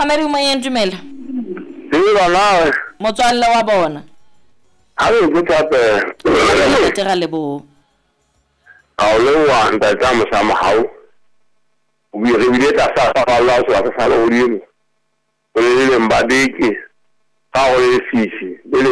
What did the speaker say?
Mameri mo yen dumela. Di bana. Motswalle wa bona. A re go tsape. Tega lebo. A le wa nda tsa mo sama hao. O bi re bile ta sa Allah so sa sa lo di mo. O le mbadiki. Ka o le sisi.